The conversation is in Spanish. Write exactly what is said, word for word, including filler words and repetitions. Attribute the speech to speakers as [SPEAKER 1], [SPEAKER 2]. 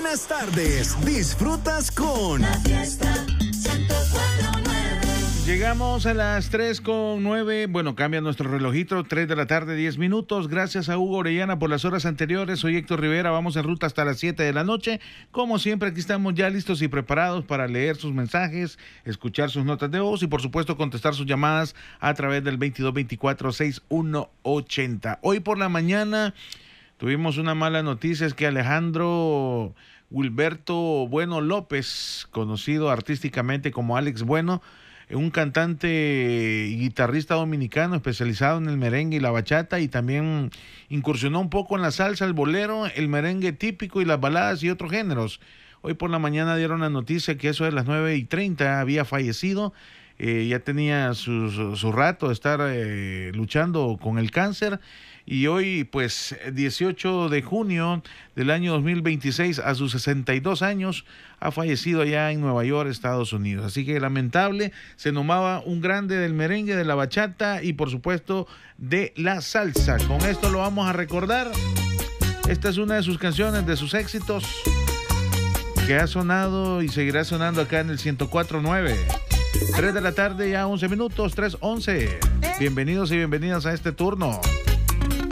[SPEAKER 1] buenas tardes. Disfrutas con
[SPEAKER 2] La Fiesta ciento cuatro punto nueve.
[SPEAKER 3] Llegamos a las tres con nueve. Bueno, cambia nuestro relojito. tres de la tarde, diez minutos. Gracias a Hugo Orellana por las horas anteriores. Soy Héctor Rivera. Vamos en ruta hasta las siete de la noche. Como siempre, aquí estamos ya listos y preparados para leer sus mensajes, escuchar sus notas de voz y, por supuesto, contestar sus llamadas a través del veintidós veinticuatro sesenta y uno ochenta. Hoy por la mañana tuvimos una mala noticia. Es que Alejandro Wilberto Bueno López, conocido artísticamente como Alex Bueno, un cantante y guitarrista dominicano especializado en el merengue y la bachata, y también incursionó un poco en la salsa, el bolero, el merengue típico y las baladas y otros géneros. Hoy por la mañana dieron la noticia que eso de las nueve y treinta había fallecido. Eh, ya tenía su, su, su rato de estar eh, luchando con el cáncer, y hoy, pues, dieciocho de junio del año dos mil veintiséis, a sus sesenta y dos años, ha fallecido allá en Nueva York, Estados Unidos. Así que lamentable, se nombraba un grande del merengue, de la bachata y, por supuesto, de la salsa. Con esto lo vamos a recordar. Esta es una de sus canciones, de sus éxitos, que ha sonado y seguirá sonando acá en el ciento cuatro punto nueve. tres de la tarde, ya once minutos, tres once. Bienvenidos y bienvenidas a este turno.